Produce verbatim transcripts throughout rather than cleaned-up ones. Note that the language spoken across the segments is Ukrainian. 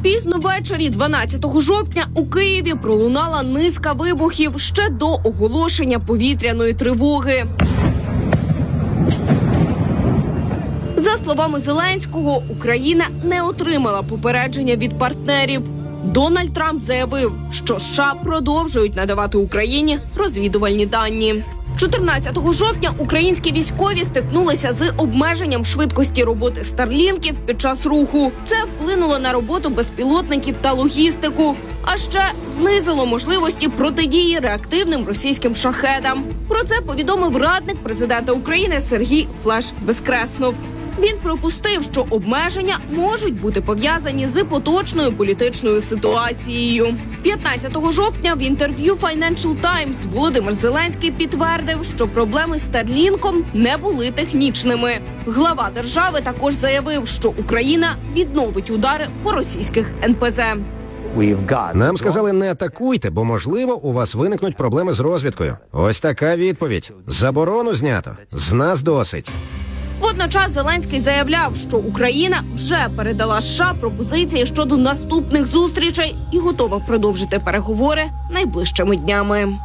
Пізно ввечері дванадцятого жовтня у Києві пролунала низка вибухів ще до оголошення повітряної тривоги. За словами Зеленського, Україна не отримала попередження від партнерів. Дональд Трамп заявив, що США продовжують надавати Україні розвідувальні дані. чотирнадцятого жовтня українські військові стикнулися з обмеженням швидкості роботи старлінків під час руху. Це вплинуло на роботу безпілотників та логістику, а ще знизило можливості протидії реактивним російським шахедам. Про це повідомив радник президента України Сергій Флеш-Безкреснов. Він припустив, що обмеження можуть бути пов'язані з поточною політичною ситуацією. п'ятнадцятого жовтня в інтерв'ю Financial Times Володимир Зеленський підтвердив, що проблеми з Старлінком не були технічними. Глава держави також заявив, що Україна відновить удари по російських ен пе зе. Нам сказали, не атакуйте, бо, можливо, у вас виникнуть проблеми з розвідкою. Ось така відповідь. Заборону знято. З нас досить. Водночас Зеленський заявляв, що Україна вже передала США пропозиції щодо наступних зустрічей і готова продовжити переговори найближчими днями.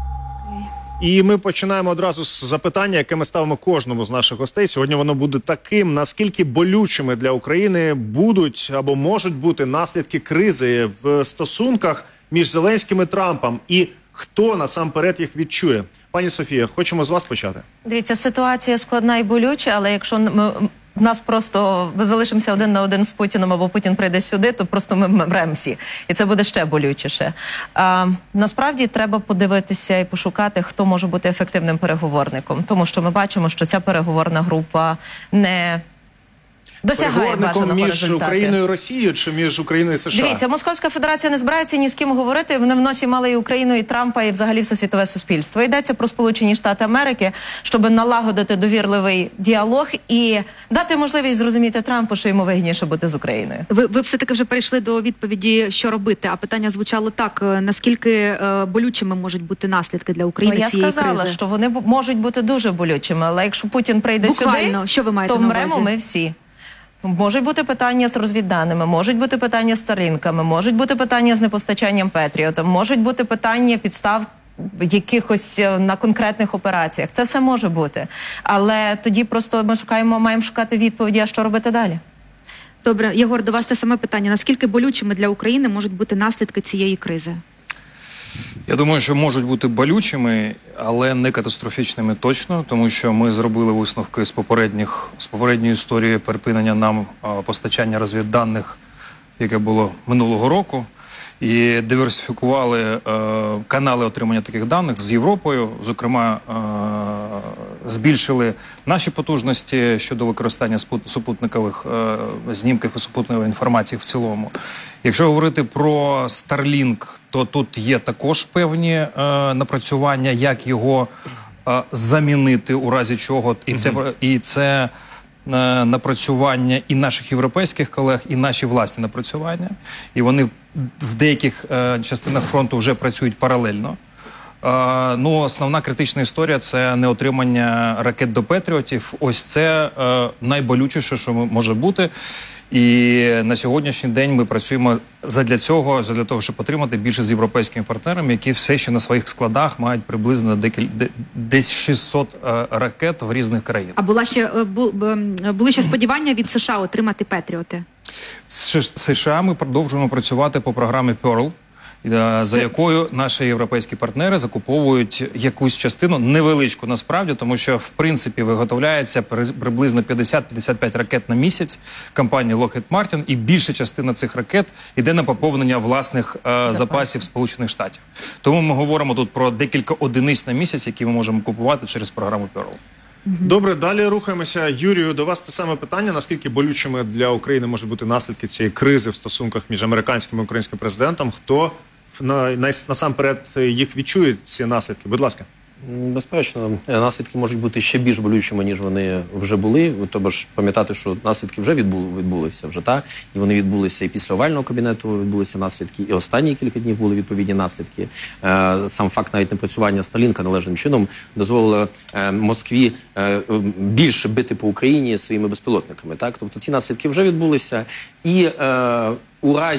І ми починаємо одразу з запитання, яке ми ставимо кожному з наших гостей. Сьогодні воно буде таким, наскільки болючими для України будуть або можуть бути наслідки кризи в стосунках між Зеленським і Трампом. І хто насамперед їх відчує? Пані Софія, хочемо з вас почати. Дивіться, ситуація складна і болюча, але якщо ми, нас просто ми залишимося один на один з Путіним, або Путін прийде сюди, то просто ми мремо всі. І це буде ще болючіше. А, насправді треба подивитися і пошукати, хто може бути ефективним переговорником. Тому що ми бачимо, що ця переговорна група не досягає бажаного між результату. Україною і Росією чи між Україною і США? Дивіться, Московська Федерація не збирається ні з ким говорити. Вони в носі мали і Україну, і Трампа, і взагалі все світове суспільство. Йдеться про Сполучені Штати Америки, щоб налагодити довірливий діалог і дати можливість зрозуміти Трампу, що йому вигідніше бути з Україною. Ви, ви все-таки вже перейшли до відповіді, що робити, а питання звучало так, наскільки е, болючими можуть бути наслідки для України ну, я цієї сказала, кризи? що вони можуть бути дуже болючими, але якщо Путін прийде Буквально, сюди, що ви маєте то на вмремо увазі? ми всі. Можуть бути питання з розвідданими, можуть бути питання з Старлінками, можуть бути питання з непостачанням Петріота, можуть бути питання підстав якихось на конкретних операціях. Це все може бути. Але тоді просто ми шукаємо, маємо шукати відповіді, а що робити далі. Добре, Єгор, до вас те саме питання. Наскільки болючими для України можуть бути наслідки цієї кризи? Я думаю, що можуть бути болючими, але не катастрофічними точно, тому що ми зробили висновки з попередніх з попередньої історії припинення нам а, постачання розвідданих, яке було минулого року, і диверсифікували е, канали отримання таких даних з Європою, зокрема е, збільшили наші потужності щодо використання супутникових е, знімків і супутникової інформації в цілому. Якщо говорити про Starlink, то тут є також певні е, напрацювання, як його е, замінити у разі чого, і це, і це напрацювання і наших європейських колег, і наші власні напрацювання. І вони в деяких е, частинах фронту вже працюють паралельно. Е, ну, основна критична історія – це неотримання ракет до Петріотів. Ось це е, найболючіше, що може бути. І на сьогоднішній день ми працюємо задля цього, задля того, щоб отримати більше з європейськими партнерами, які все ще на своїх складах мають приблизно декіль... десь шістсот е, ракет в різних країнах. А була ще, бу, були ще сподівання від США отримати Петріоти? З США ми продовжуємо працювати по програмі Pearl, за якою наші європейські партнери закуповують якусь частину, невеличку насправді, тому що в принципі виготовляється приблизно п'ятдесят-п'ятдесят п'ять ракет на місяць компанії Lockheed Martin, і більша частина цих ракет йде на поповнення власних е, запасів Сполучених Штатів. Тому ми говоримо тут про декілька одиниць на місяць, які ми можемо купувати через програму Pearl. Добре, далі рухаємося. Юрію, до вас те саме питання. Наскільки болючими для України можуть бути наслідки цієї кризи в стосунках між американським і українським президентом? Хто на, на, насамперед їх відчує, ці наслідки? Будь ласка. Безперечно, наслідки можуть бути ще більш болючими, ніж вони вже були. Треба ж пам'ятати, що наслідки вже відбулися, вже, так? І вони відбулися і після овального кабінету відбулися наслідки, і останні кілька днів були відповідні наслідки. Сам факт навіть непрацювання Starlink належним чином дозволило Москві більше бити по Україні своїми безпілотниками. Так? Тобто ці наслідки вже відбулися. І у разі